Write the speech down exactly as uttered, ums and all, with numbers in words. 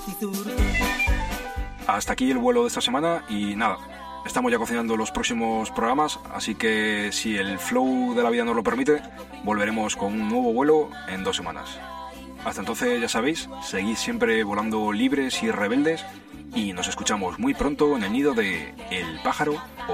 Hasta aquí el vuelo de esta semana y nada, estamos ya cocinando los próximos programas, así que si el flow de la vida nos lo permite, volveremos con un nuevo vuelo en dos semanas. Hasta entonces, ya sabéis, seguid siempre volando libres y rebeldes y nos escuchamos muy pronto en el nido de El Pájaro